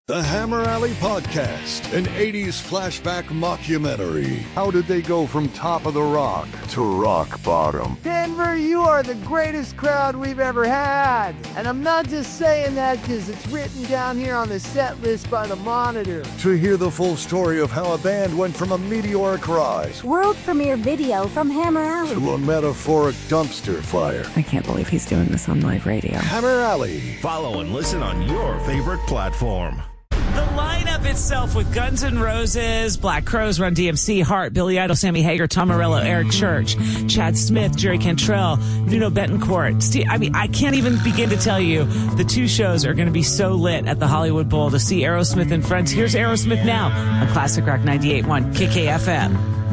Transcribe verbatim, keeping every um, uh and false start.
The Hammer Alley Podcast, an eighties flashback mockumentary. How did they go from top of the rock to rock bottom? Denver, you are the greatest crowd we've ever had. And I'm not just saying that because it's written down here on the set list by the Monitor. To hear the full story of how a band went from a meteoric rise, world premiere video from Hammer Alley, to a metaphoric dumpster fire. I can't believe he's doing this on live radio. Hammer Alley. Follow and listen on your favorite platform. The lineup itself with Guns N' Roses, Black Crowes, Run D M C, Heart, Billy Idol, Sammy Hagar, Tom Morello, Eric Church, Chad Smith, Jerry Cantrell, Nuno Betancourt. Steve, I mean, I can't even begin to tell you the two shows are going to be so lit at the Hollywood Bowl to see Aerosmith and Friends. Here's Aerosmith now on Classic Rock ninety-eight point one K K F M.